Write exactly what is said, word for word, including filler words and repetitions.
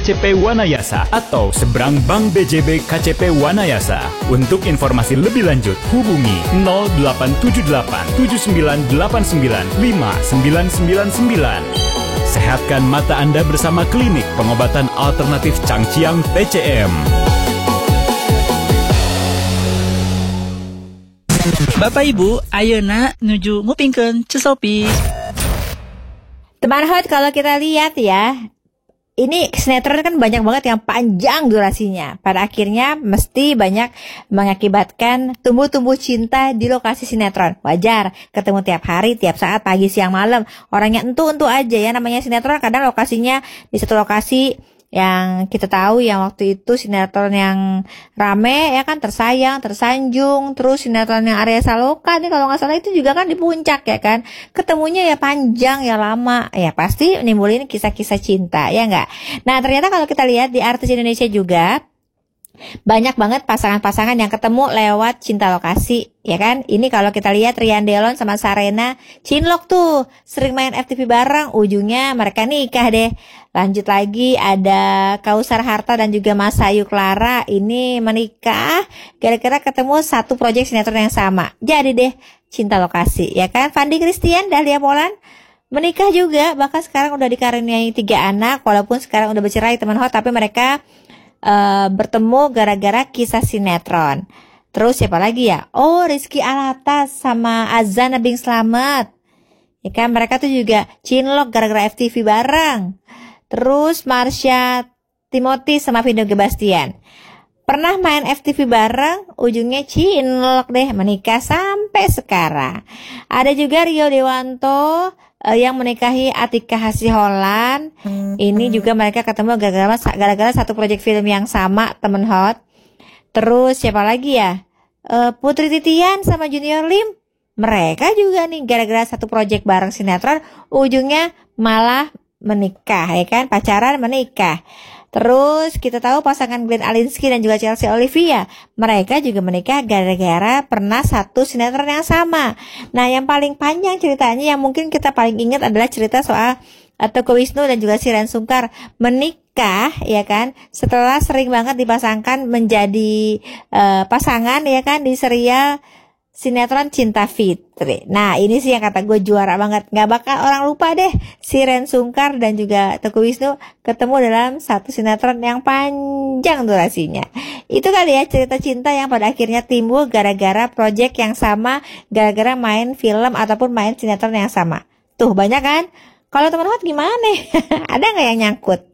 C P Wanayasa atau seberang Bank B J B K C P Wanayasa. Untuk informasi lebih lanjut, hubungi nol delapan tujuh delapan tujuh sembilan delapan sembilan lima sembilan sembilan sembilan. Sehatkan mata Anda bersama Klinik Pengobatan Alternatif Changjiang T C M. Bapak Ibu, ayeuna nuju ngupingkeun Cusopi. Teman Hot, kalau kita lihat ya, ini sinetron kan banyak banget yang panjang durasinya. Pada akhirnya mesti banyak mengakibatkan tumbuh-tumbuh cinta di lokasi sinetron. Wajar, ketemu tiap hari, tiap saat, pagi, siang, malam. Orangnya entu-entu aja ya, namanya sinetron. Kadang lokasinya di satu lokasi yang kita tahu yang waktu itu sinetron yang rame ya kan, Tersayang, Tersanjung, terus sinetron yang Arya Saloka nih kalau nggak salah itu juga kan di puncak ya kan, ketemunya ya panjang ya lama ya, pasti nimbulin kisah-kisah cinta ya nggak. Nah ternyata kalau kita lihat di artis Indonesia juga banyak banget pasangan-pasangan yang ketemu lewat cinta lokasi, ya kan? Ini kalau kita lihat Rian Delon sama Sarena cinlok tuh, sering main F T V bareng, ujungnya mereka nikah deh. Lanjut lagi ada Kausar Harta dan juga Mas Ayu Clara, ini menikah gara-gara ketemu satu proyek sinetron yang sama. Jadi deh cinta lokasi, ya kan? Fandi Christian, Dahlia Polan menikah juga, bahkan sekarang udah dikaruniai tiga anak, walaupun sekarang udah bercerai teman Hot, tapi mereka Uh, bertemu gara-gara kisah sinetron. Terus siapa lagi ya? Oh, Rizky Alatas sama Azan Bing Slamet. Ya kan, mereka tuh juga cinlok gara-gara F T V bareng. Terus Marsha Timothy sama Vino Gebastian pernah main F T V bareng, ujungnya cinlok deh, menikah sampai sekarang. Ada juga Rio Dewanto uh, yang menikahi Atika Hasiholan. Hmm. Ini juga mereka ketemu gara-gara gara-gara satu proyek film yang sama, temen Hot. Terus siapa lagi ya? Uh, Putri Titian sama Junior Lim. Mereka juga nih gara-gara satu proyek bareng sinetron, ujungnya malah menikah ya kan, pacaran menikah. Terus kita tahu pasangan Glenn Alinsky dan juga Chelsea Olivia, mereka juga menikah gara-gara pernah satu sinetron yang sama. Nah yang paling panjang ceritanya yang mungkin kita paling ingat adalah cerita soal Teuku Wisnu dan juga Shireen Sungkar menikah ya kan, setelah sering banget dipasangkan menjadi uh, pasangan ya kan di serial sinetron Cinta Fitri. Nah ini sih yang kata gue juara banget, gak bakal orang lupa deh Shireen Sungkar dan juga Teuku Wisnu ketemu dalam satu sinetron yang panjang durasinya. Itu kali ya cerita cinta yang pada akhirnya timbul gara-gara proyek yang sama, gara-gara main film ataupun main sinetron yang sama. Tuh banyak kan? Kalau teman Hot gimana? Ada gak yang nyangkut?